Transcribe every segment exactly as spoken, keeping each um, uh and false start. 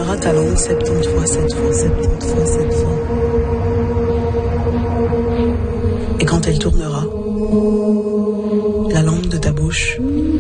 tourneras ta langue septante fois, sept fois, septante fois, sept fois. Et quand elle tournera, la langue de ta bouche,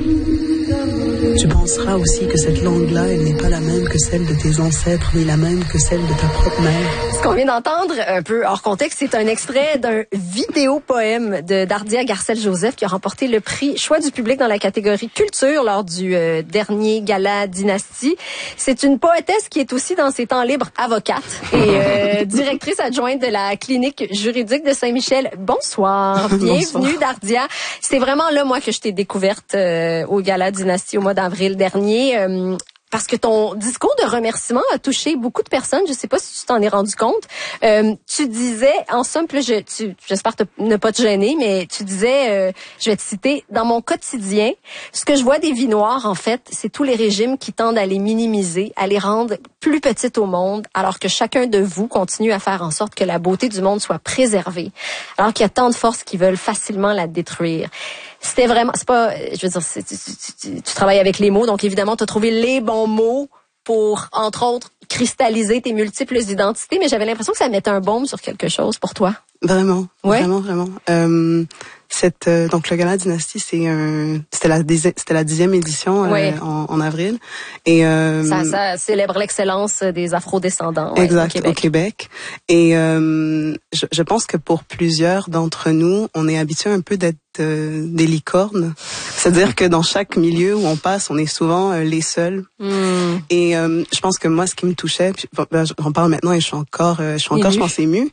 tu penseras aussi que cette langue-là, elle n'est pas la même que celle de tes ancêtres, ni la même que celle de ta propre mère. Ce qu'on vient d'entendre, un peu hors contexte, c'est un extrait d'un vidéo-poème de Dardia Garcelle-Joseph qui a remporté le prix Choix du public dans la catégorie culture lors du euh, dernier gala Dynastie. C'est une poétesse qui est aussi dans ses temps libres avocate et euh, directrice adjointe de la clinique juridique de Saint-Michel. Bonsoir, bienvenue Bonsoir. Dardia. C'est vraiment là, moi, que je t'ai découverte euh, au gala Dynastie au mois d'avril dernier. Euh, Parce que ton discours de remerciement a touché beaucoup de personnes. Je sais pas si tu t'en es rendu compte. Euh, tu disais, en somme, je, tu, j'espère te, ne pas te gêner, mais tu disais, euh, je vais te citer, dans mon quotidien, ce que je vois des vies noires, en fait, c'est tous les régimes qui tendent à les minimiser, à les rendre plus petites au monde, alors que chacun de vous continue à faire en sorte que la beauté du monde soit préservée, alors qu'il y a tant de forces qui veulent facilement la détruire. C'était vraiment, c'est pas, je veux dire, c'est, tu, tu, tu, tu travailles avec les mots, donc évidemment, tu as trouvé les bons mots pour, entre autres, cristalliser tes multiples identités, mais j'avais l'impression que ça mettait un baume sur quelque chose pour toi. Vraiment, ouais. vraiment, vraiment. Euh, cette, euh, donc le gala Dynastie, c'est un, c'était la c'était la dixième édition euh, ouais. en, en avril, et euh, ça, ça célèbre l'excellence des Afro-descendants. Ouais, exact, au Québec. Au Québec. Et euh, je, je pense que pour plusieurs d'entre nous, on est habitué un peu d'être euh, des licornes, c'est-à-dire que dans chaque milieu où on passe, on est souvent euh, les seuls. Mm. Et euh, je pense que moi, ce qui me touchait, puis, ben, j'en parle maintenant et je suis encore, euh, je suis encore, émue. je pense, émue.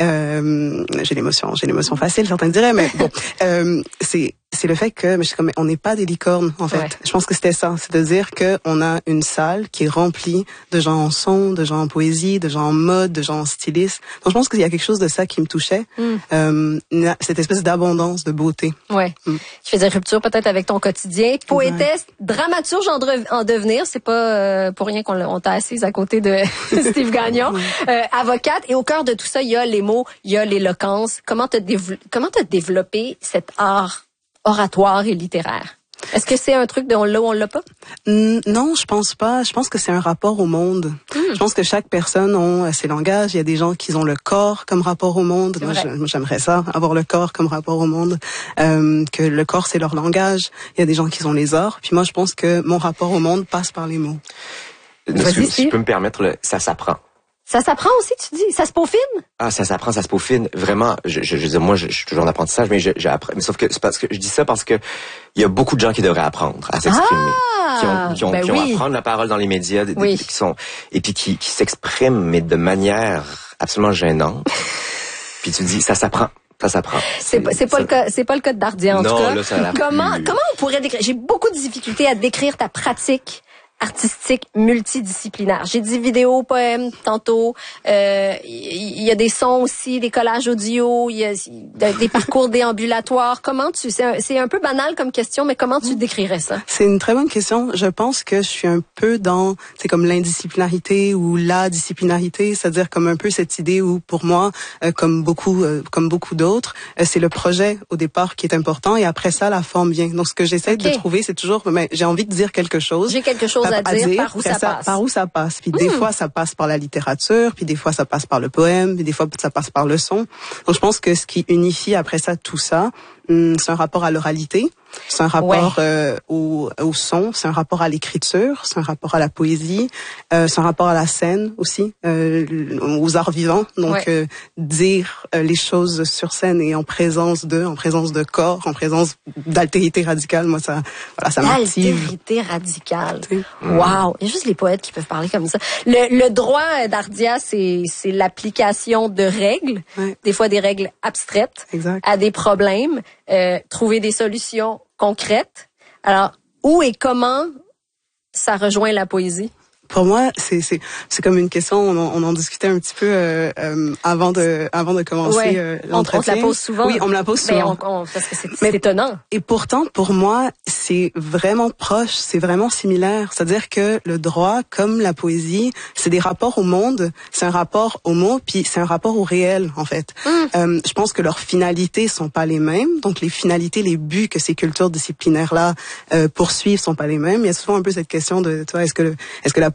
Euh, j'ai l'émotion, j'ai l'émotion facile, certains diraient, mais bon, euh, c'est c'est le fait que, mais je suis comme, on n'est pas des licornes, en fait. Ouais. Je pense que c'était ça, c'est de dire que on a une salle qui est remplie de gens en son, de gens en poésie, de gens en mode, de gens en stylistes. Donc je pense qu'il y a quelque chose de ça qui me touchait, mm. euh, cette espèce d'abondance, de beauté. Ouais. Mm. Qui faisait rupture peut-être avec ton quotidien. Poétesse, ouais. dramaturge en, de, en devenir, c'est pas euh, pour rien qu'on on t'a assise à côté de Steve Gagnon. Ouais. Euh, avocate, et au cœur de tout ça, il y a les mots, il y a l'éloquence. Comment t'as dév- comment t'as développé cet art oratoire et littéraire? Est-ce que c'est un truc de on l'a ou on l'a pas? Mm, non, je pense pas. Je pense que c'est un rapport au monde. Mm. Je pense que chaque personne a ses langages. Il y a des gens qui ont le corps comme rapport au monde. Moi, je, j'aimerais ça, avoir le corps comme rapport au monde. Euh, que le corps, c'est leur langage. Il y a des gens qui ont les arts. Puis moi, je pense que mon rapport au monde passe par les mots. Si, si je peux me permettre, le, ça s'apprend. Ça s'apprend aussi, tu dis? Ça se peaufine? Ah, ça s'apprend, ça se peaufine. Vraiment, je, je, je dis, moi, je, je suis toujours en apprentissage, mais je, j'apprends. Mais sauf que c'est parce que je dis ça parce que il y a beaucoup de gens qui devraient apprendre à s'exprimer, ah, qui ont, qui ont, ben qui oui. ont à prendre la parole dans les médias, oui. qui sont et puis qui, qui s'expriment, mais de manière absolument gênante. Puis tu dis, ça s'apprend. Ça s'apprend. C'est, c'est, c'est pas ça... le cas, c'est pas le cas de Dardia en non, tout cas. Là, ça comment, plus... comment on pourrait décrire? J'ai beaucoup de difficultés à décrire ta pratique artistique multidisciplinaire. J'ai dit vidéo, poème tantôt. Il euh, y, y a des sons aussi, des collages audio, il y a des parcours déambulatoires. Comment tu c'est un, c'est un peu banal comme question, mais comment tu décrirais ça? C'est une très bonne question. Je pense que je suis un peu dans c'est comme l'indisciplinarité ou la disciplinarité, c'est-à-dire comme un peu cette idée où pour moi, euh, comme beaucoup euh, comme beaucoup d'autres, euh, c'est le projet au départ qui est important et après ça la forme vient. Donc ce que j'essaie okay. de trouver, c'est toujours mais j'ai envie de dire quelque chose. J'ai quelque chose à, à dire, dire par où ça, ça passe. Par où ça passe. Puis mmh. des fois, ça passe par la littérature, puis des fois, ça passe par le poème, puis des fois, ça passe par le son. Donc, je pense que ce qui unifie après ça tout ça, hum, c'est un rapport à l'oralité, c'est un rapport ouais. euh, au, au son, c'est un rapport à l'écriture, c'est un rapport à la poésie, euh, c'est un rapport à la scène aussi, euh, aux arts vivants. Donc, ouais. euh, dire euh, les choses sur scène et en présence de, en présence de corps, en présence d'altérité radicale, moi, ça, voilà, ça m'active. L'altérité radicale. Wow! Il y a juste les poètes qui peuvent parler comme ça. Le, le droit d'Ardia, c'est, c'est l'application de règles, ouais. des fois des règles abstraites, exact. À des problèmes, euh, trouver des solutions concrètes. Alors, où et comment ça rejoint la poésie? Pour moi, c'est c'est c'est comme une question. On en, on en discutait un petit peu euh, euh, avant de avant de commencer ouais. euh, l'entretien. On, on te la pose souvent. Oui, on me la pose souvent. Ben on, on, parce que c'est, c'est étonnant. Et pourtant, pour moi, c'est vraiment proche, c'est vraiment similaire. C'est-à-dire que le droit, comme la poésie, c'est des rapports au monde, c'est un rapport aux mots, puis c'est un rapport au réel, en fait. Mm. Euh, je pense que leurs finalités sont pas les mêmes. Donc les finalités, les buts que ces cultures disciplinaires-là euh, poursuivent sont pas les mêmes. Il y a souvent un peu cette question de, tu vois, est-ce que le, est-ce que la poésie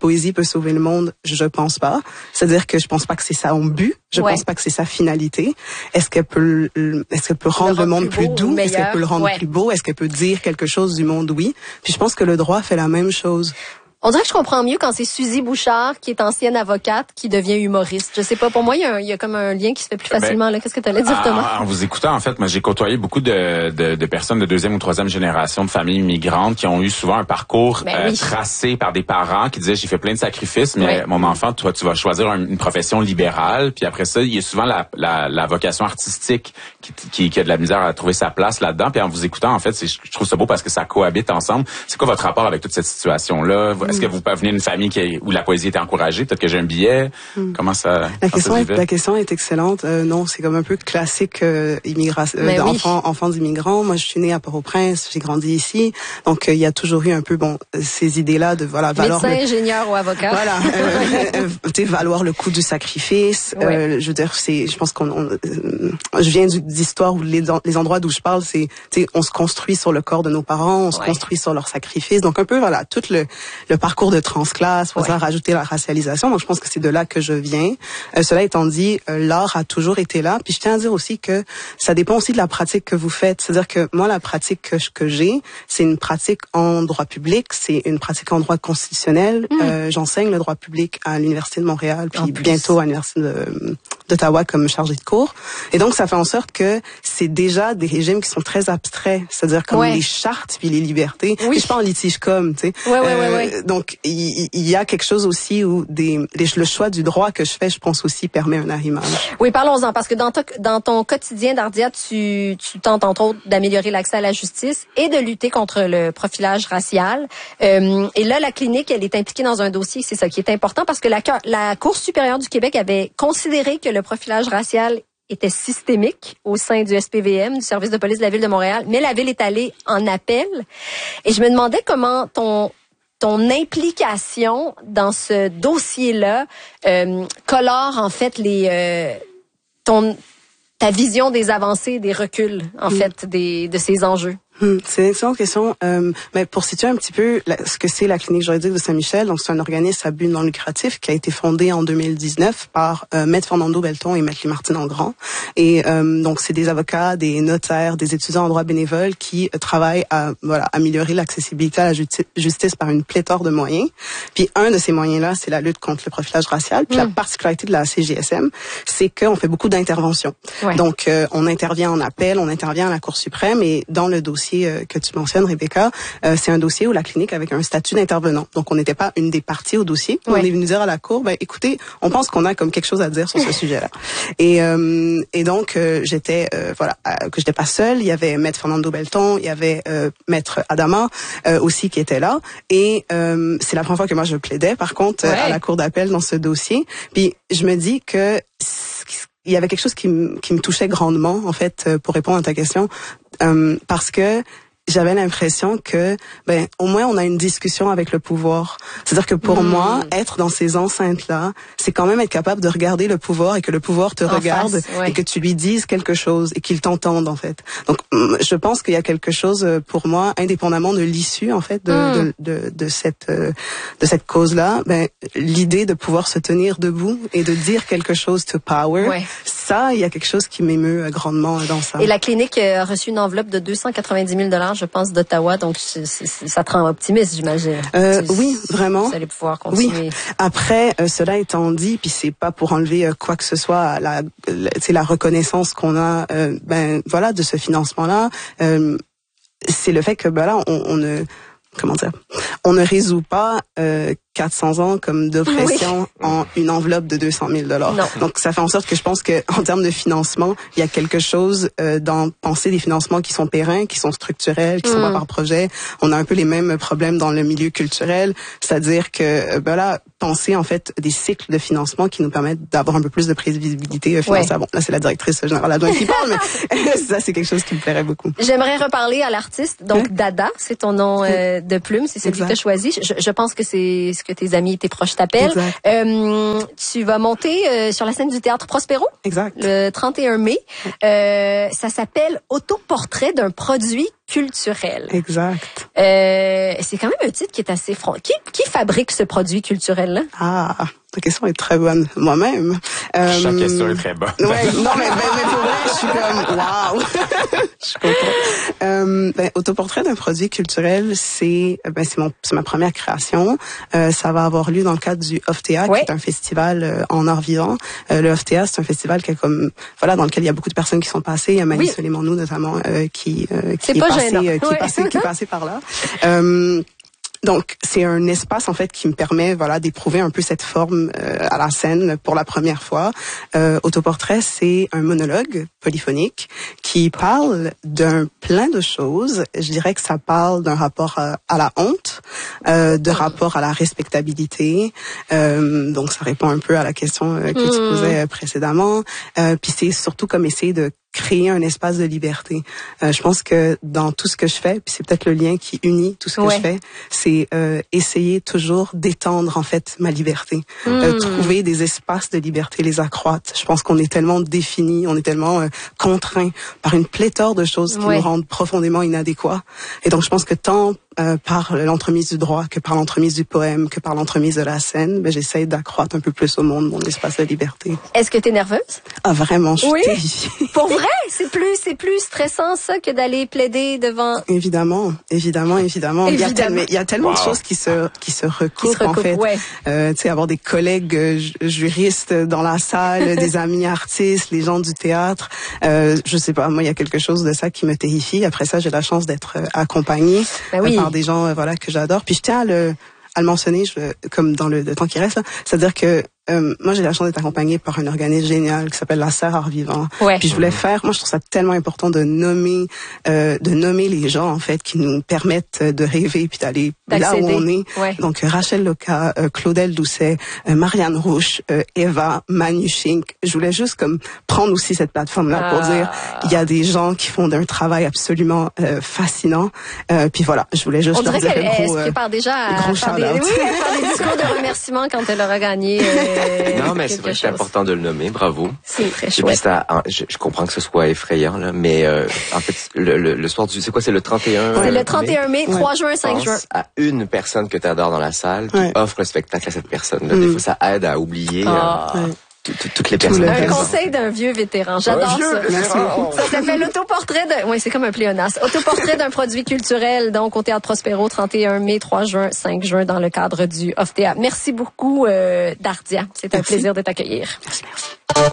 poésie peut sauver le monde, je pense pas. C'est-à-dire que je pense pas que c'est ça son but. Je ouais. pense pas que c'est sa finalité. Est-ce qu'elle peut, est-ce qu'elle peut rendre le, le monde plus, plus doux? Est-ce qu'elle peut le rendre ouais. plus beau? Est-ce qu'elle peut dire quelque chose du monde? Oui. Puis je pense que le droit fait la même chose. On dirait que je comprends mieux quand c'est Suzy Bouchard, qui est ancienne avocate, qui devient humoriste. Je sais pas, pour moi, il y a, un, il y a comme un lien qui se fait plus facilement. Ben, là. Qu'est-ce que tu allais dire, Thomas? En, en vous écoutant, en fait, moi, j'ai côtoyé beaucoup de, de, de personnes de deuxième ou troisième génération de familles migrantes qui ont eu souvent un parcours ben, euh, oui. tracé par des parents qui disaient, j'ai fait plein de sacrifices, mais oui. mon enfant, toi, tu vas choisir une profession libérale. Puis après ça, il y a souvent la, la, la vocation artistique qui, qui, qui a de la misère à trouver sa place là-dedans. Puis en vous écoutant, en fait, c'est, je trouve ça beau parce que ça cohabite ensemble. C'est quoi votre rapport avec toute cette situation-là? Est-ce mm. que vous venez d'une famille qui est, où la poésie était encouragée? Peut-être que j'ai un billet. Mm. Comment ça, la comment question ça est, La question est excellente. Euh, non, c'est comme un peu classique euh, immigration, euh, oui. enfants, enfants d'immigrants. Moi, je suis née à Port-au-Prince, j'ai grandi ici. Donc, il euh, y a toujours eu un peu, bon, ces idées-là de, voilà, valoir... Médecin, le, ingénieur ou avocat. Voilà. Euh, euh, tu sais, valoir le coût du sacrifice. Oui. Euh, je veux dire, c'est, je pense qu'on, on, euh, je viens d'histoires où les, les endroits d'où je parle, c'est, tu sais, on se construit sur le corps de nos parents, on se ouais. construit sur leur sacrifice. Donc, un peu, voilà, tout le, le parcours de transclasse, faut ouais. rajouter la racialisation. Donc, je pense que c'est de là que je viens. Euh, cela étant dit, euh, l'art a toujours été là. Puis, je tiens à dire aussi que ça dépend aussi de la pratique que vous faites. C'est-à-dire que moi, la pratique que, que j'ai, c'est une pratique en droit public, c'est une pratique en droit constitutionnel. Mmh. Euh, j'enseigne le droit public à l'Université de Montréal, puis bientôt à l'Université de, d'Ottawa comme chargée de cours. Et donc, ça fait en sorte que c'est déjà des régimes qui sont très abstraits. C'est-à-dire comme ouais. les chartes puis les libertés. Oui. Je suis pas en litige comme, tu sais. Ouais, ouais, euh, ouais, ouais. Donc, il, il y a quelque chose aussi où des, les, le choix du droit que je fais, je pense aussi, permet un arrimage. Oui, parlons-en, parce que dans, to, dans ton quotidien d'Ardia, tu, tu tentes entre autres d'améliorer l'accès à la justice et de lutter contre le profilage racial. Euh, et là, la clinique, elle est impliquée dans un dossier, c'est ça qui est important, parce que la, la Cour supérieure du Québec avait considéré que le profilage racial était systémique au sein du S P V M, du service de police de la Ville de Montréal, mais la Ville est allée en appel. Et je me demandais comment ton ton implication dans ce dossier-là euh, colore en fait les euh, ton ta vision des avancées, des reculs en mmh. fait des de ces enjeux. Hum, c'est une excellente question. Euh, mais pour situer un petit peu la, ce que c'est la clinique juridique de Saint-Michel, donc c'est un organisme à but non lucratif qui a été fondé en deux mille dix-neuf par euh, Maître Fernando Belton et Maître Martine Engrand. Et euh, donc c'est des avocats, des notaires, des étudiants en droit bénévole qui euh, travaillent à voilà améliorer l'accessibilité à la justi- justice par une pléthore de moyens. Puis un de ces moyens-là, c'est la lutte contre le profilage racial. Puis mmh. la particularité de la C J S M, c'est qu'on fait beaucoup d'interventions. Ouais. Donc euh, on intervient en appel, on intervient à la Cour suprême et dans le dossier que tu mentionnes, Rebecca, euh, c'est un dossier où la clinique avait un statut d'intervenant. Donc, on n'était pas une des parties au dossier. Ouais. On est venu dire à la Cour, ben, écoutez, on pense qu'on a comme quelque chose à dire sur ce sujet-là. Et, euh, et donc, euh, j'étais, euh, voilà, euh, que j'étais pas seule. Il y avait Maître Fernando Belton, il y avait euh, Maître Adama euh, aussi qui était là. Et euh, c'est la première fois que moi je plaidais, par contre, ouais. euh, à la Cour d'appel dans ce dossier. Puis, je me dis que il y avait quelque chose qui me qui me touchait grandement en fait pour répondre à ta question euh, parce que j'avais l'impression que ben au moins on a une discussion avec le pouvoir. C'est-à-dire que pour mmh. moi, être dans ces enceintes-là, c'est quand même être capable de regarder le pouvoir et que le pouvoir te en regarde face, ouais. et que tu lui dises quelque chose et qu'il t'entende en fait. Donc je pense qu'il y a quelque chose pour moi, indépendamment de l'issue en fait de mmh. de, de de cette de cette cause-là, ben l'idée de pouvoir se tenir debout et de dire quelque chose to power. Ouais. Ça, il y a quelque chose qui m'émeut grandement dans ça. Et la clinique a reçu une enveloppe de deux cent quatre-vingt-dix mille dollars, je pense, d'Ottawa. Donc, c'est, c'est, ça te rend optimiste, j'imagine. Euh, oui, vraiment. Vous allez pouvoir continuer. Oui. Après, euh, cela étant dit, puis c'est pas pour enlever euh, quoi que ce soit à la, c'est la reconnaissance qu'on a, euh, ben voilà, de ce financement-là. Euh, c'est le fait que ben là, on, on ne, comment dire, on ne résout pas euh, quatre cents ans comme d'oppression oui. en une enveloppe de deux cent mille dollars. Donc, ça fait en sorte que je pense que en termes de financement, il y a quelque chose euh, dans penser des financements qui sont pérennes, qui sont structurels, qui mm. sont pas par projet. On a un peu les mêmes problèmes dans le milieu culturel, c'est-à-dire que ben là, penser en fait des cycles de financement qui nous permettent d'avoir un peu plus de prévisibilité euh, financière. Ouais. Bon, là c'est la directrice générale adjointe qui parle, mais ça c'est quelque chose qui me plairait beaucoup. J'aimerais reparler à l'artiste. Donc hein? Dada, c'est ton nom euh, de plume, c'est celui exact. Que tu as choisi. Je, je pense que c'est ce que tes amis et tes proches t'appellent. Euh, tu vas monter euh, sur la scène du Théâtre Prospero. Exact. Le trente et un mai. Euh, ça s'appelle Autoportrait d'un produit culturel. Exact. Euh, c'est quand même un titre qui est assez franc. Qui, qui fabrique ce produit culturel-là? Ah, ta question est très bonne. Moi-même. Euh, Chaque question est très bonne. Ouais, non, mais, mais, mais pour vrai, je suis comme, waouh! Je suis contente. Euh, ben, Autoportrait d'un produit culturel, c'est, ben, c'est mon, c'est ma première création. Euh, ça va avoir lieu dans le cadre du O F T A, ouais. qui est un festival euh, en art vivant. Euh, le O F T A, c'est un festival qui est comme, voilà, dans lequel il y a beaucoup de personnes qui sont passées. Il y a Mani oui. Soleimanou, notamment, euh, qui, euh, qui, est, est passé, euh, qui, ouais. est passé, qui est passé par là. Euh, Donc, c'est un espace, en fait, qui me permet, voilà, d'éprouver un peu cette forme euh, à la scène pour la première fois. Euh, Autoportrait, c'est un monologue polyphonique qui parle d'un plein de choses. Je dirais que ça parle d'un rapport à, à la honte, euh, de rapport à la respectabilité. Euh, donc, ça répond un peu à la question euh, que mmh. tu posais précédemment. Euh, puis c'est surtout comme essayer de créer un espace de liberté. Euh, je pense que dans tout ce que je fais, puis c'est peut-être le lien qui unit tout ce que ouais. je fais, c'est euh, essayer toujours d'étendre en fait ma liberté, mmh. euh, trouver des espaces de liberté, les accroître. Je pense qu'on est tellement définis, on est tellement euh, contraints par une pléthore de choses qui ouais. nous rendent profondément inadéquats. Et donc je pense que tant Euh, par l'entremise du droit, que par l'entremise du poème, que par l'entremise de la scène, ben, j'essaie d'accroître un peu plus au monde mon espace de liberté. Est-ce que t'es nerveuse? Ah, vraiment, je suis oui? terrifiée. Pour vrai? C'est plus, c'est plus stressant, ça, que d'aller plaider devant... Évidemment, évidemment, évidemment. évidemment. Il y a, tel, il y a tellement wow. de choses qui se, qui se recoupent, qui se recoupent en fait. Ouais. Euh, tu sais, avoir des collègues euh, juristes dans la salle, des amis artistes, les gens du théâtre. Euh, je sais pas, moi, il y a quelque chose de ça qui me terrifie. Après ça, j'ai la chance d'être euh, accompagnée. Ben oui. par des gens euh, voilà que j'adore. Puis je tiens à le à le mentionner, je, comme dans le, le temps qui reste, là, c'est-à-dire que euh, moi j'ai la chance d'être accompagnée par un organisme génial qui s'appelle la Serre Art Vivant. Ouais. Puis je voulais faire, moi je trouve ça tellement important de nommer, euh, de nommer les gens en fait qui nous permettent de rêver puis d'aller là où on est. Ouais. Donc Rachel Loca, euh, Claudel Doucet, euh, Marianne Rouche, euh, Eva, Manu Schink. Je voulais juste comme prendre aussi cette plateforme là ah. pour dire il y a des gens qui font un travail absolument euh, fascinant. Euh, puis voilà, je voulais juste on leur dire qu'elle, un gros, elle se prépare déjà à gros faire des, oui, faire des discours de remerciement quand elle aura gagné. Euh, non, mais c'est vrai que c'est important de le nommer. Bravo. C'est très chouette. Ça, je, je comprends que ce soit effrayant, là, mais euh, en fait, le, le, le soir du... C'est quoi? C'est le trente et un C'est le trente et un mai, trois juin, cinq juin. À une personne que tu adores dans la salle qui ouais. offre le spectacle à cette personne-là. Mm. Des fois, ça aide à oublier... Ah. Euh, toutes les personnes. Un conseil d'un vieux vétéran. J'adore ça. Merci beaucoup. Ça s'appelle Autoportrait d'un, oui, c'est comme un pléonasme. Autoportrait d'un produit culturel, donc au Théâtre Prospero, trente et un mai, trois juin, cinq juin, dans le cadre du O F T A. Merci beaucoup, euh, Dardia. C'est un merci. plaisir de t'accueillir. Merci, merci.